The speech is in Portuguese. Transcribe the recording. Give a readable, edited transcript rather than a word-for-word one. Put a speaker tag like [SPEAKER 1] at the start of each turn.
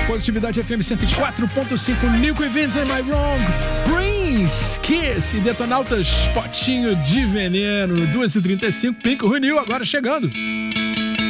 [SPEAKER 1] Positividade FM 104.5, Nico e Vince, Am I Wrong? Prince, Kiss e Detonautas, Potinho de Veneno, 2h35, Pink Renew agora chegando.